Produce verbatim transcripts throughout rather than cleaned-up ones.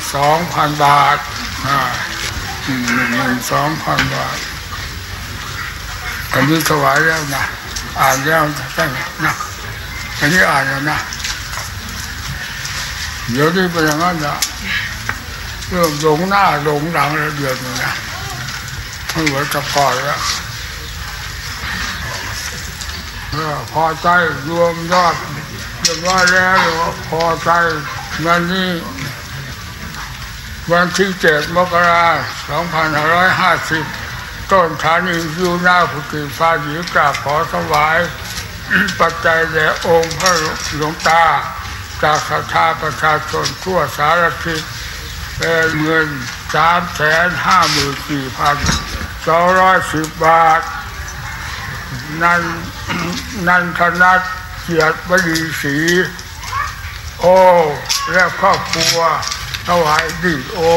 สองพันบาทอ่าหนึ่งหมื่นสองพันบาทอันนี้ถวายแล้วนะอ่านแล้วใช่ไหมนะอันนี้อ่านแล้วนะเดี๋ยวนี้เป็นอย่างนั้นนะเริ่มหลงหน้าหลงหลังแล้วเดือดเลยนะไม่เหมือนกับก่อนแล้วพอใจรวมยอดเรียบร้อยแล้วพอใจวันนี้วันที่เจ็ดมกราสองพันห้าร้อยห้าสิบต้นฐานียูหน้าภูกิฟ้าหญิงกราบขอถวายปัจจัยแด่องค์พระหลวงตาจากศรัทธาประชาชนทั่วสารทิศเป็นเงินสามแสนห้าหมื่นสี่พันสองร้อยสิบบาทนันนันทนัทเกียรติบดีศรีโอและครอบครัวถวายดีโอ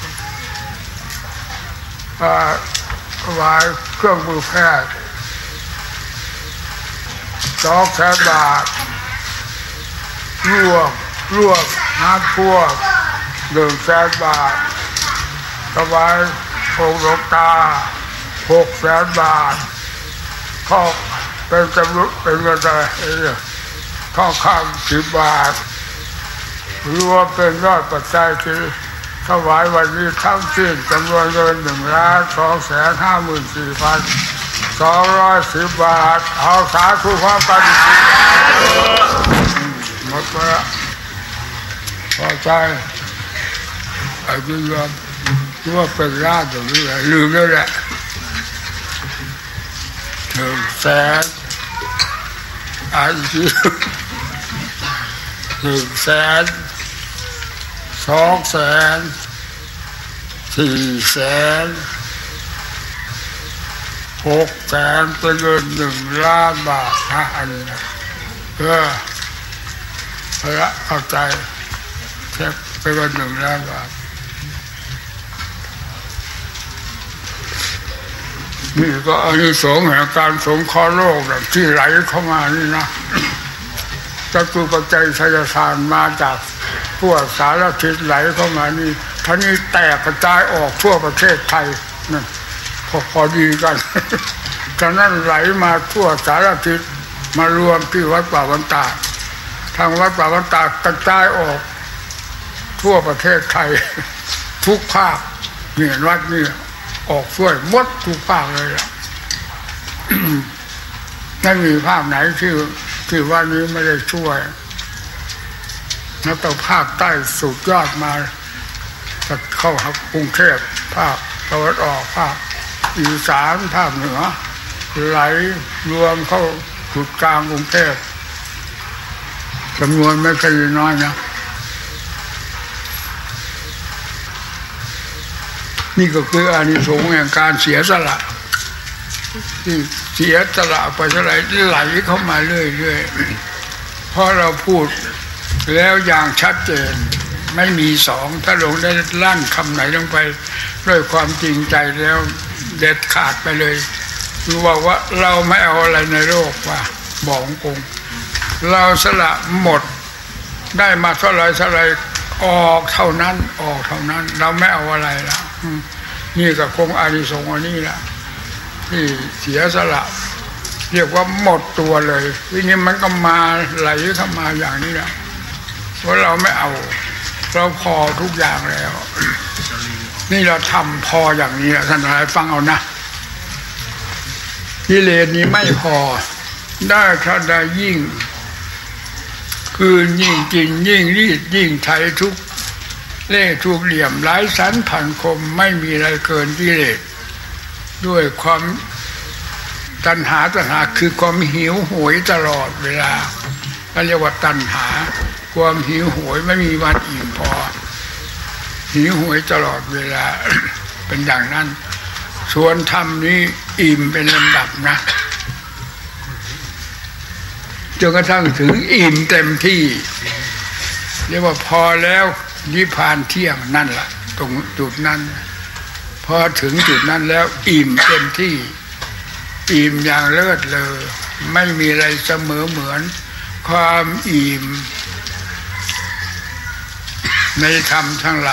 ถวายเครื่องมือแพทย์สองแสนบาทรวมรวมห้าพวกหนึ่งแสนบาทถวายองค์หลวงตาหกแสนบาททองเป็นจำนวนเป็นเงินอะไรทองคำสิบบาทรวมเป็นยอดปัจจัยที่ถวายวันนี้ทั้งสิ้นจำนวนเงินหนึ่งล้านสองแสนห้าหมื่นสี่พันสองร้อยสิบบาทเอาสาธุพร้อมกันหมดไปแล้วพอใจไอ้ที่ยอมที่ว่าเป็นญาติตรงนี้ลืมแล้วแหละหนึ่งแสนอายุหนึ่งแสนสองแสนสี่แสนหกแสนเป็นเงินหนึ่งล้านบาทนะอันนี้เพื่อพระเข้าใจเช็คเป็นเงินหนึ่งล้านบาทนี่ก็อานิสงส์แห่งการสงเคราะห์โลกที่ไหลเข้ามานี่นะจตุปัจจัยไสยทานมาจากทั่วสารทิศไหลเข้ามานี่ท่านี้แตกกระจายออกทั่วประเทศไทยนั่นพอพอดีกันฉะนั้นไหลมาทั่วสารทิศมารวมที่วัดป่าวันตาทางวัดป่าวันตากระจายออกทั่วประเทศไทยทุกภาคนี่วัดนี่ออกช่วยหมดทุกภาคเลยล่ะ ไม่มีภาคไหนที่ที่ว่านี้ไม่ได้ช่วยนับแต่ภาคใต้สุดยอดมาจะเข้าหับกรุงเทพภาคตะวันออกภาคอีสานภาคเหนือไหลรวมเข้าจุดกลางกรุงเทพจำนวนไม่เคยน้อยนะนี่ก็คืออานิสงส์แห่งการเสียสละที่เสียสละไปเท่าไหร่ที่ไหลเข้ามาเรื่อยๆเพราะเราพูดแล้วอย่างชัดเจนไม่มีสองถ้าลงได้ลั่นคำไหนลงไปด้วยความจริงใจแล้วเด็ดขาดไปเลยคือว่าว่าเราไม่เอาอะไรในโลกว่าบอกกงเราสละหมดได้มาเท่าไรเท่าไรออกเท่านั้นออกเท่านั้นเราไม่เอาอะไรแล้วนี่ก็คงอานิสงส์อันนี้แหละที่เสียสละเรียกว่าหมดตัวเลยทีนี้มันก็มาไหลเข้ามาอย่างนี้แหละเพราะเราไม่เอาเราพอทุกอย่างแล้วนี่เราทำพออย่างนี้ท่านทั้งหลายฟังเอานะกิเลสนี้ไม่พอได้ถ้าได้ยิ่งคือยิ่งกินยิ่งรีดยิ่งไถทุกเล่ทุกเหลี่ยมหลายสันพันคมไม่มีอะไรเกินกิเลสด้วยความตัณหาตัณหาคือความหิวโหยตลอดเวลาเรียกว่าตัณหาความหิวโหยไม่มีวันอิ่มพอหิวโหยตลอดเวลา เป็นอย่างนั้นส่วนธรรมนี้อิ่มเป็นลำดับนะจนกระทั่งถึงอิ่มเต็มที่เรียกว่าพอแล้วนิพพานเที่ยงนั่นแหละตรงจุดนั้นพอถึงจุดนั้นแล้วอิ่มเต็มที่อิ่มอย่างเลิศเลอไม่มีอะไรเสมอเหมือนความอิ่มในธรรมทั้งหลาย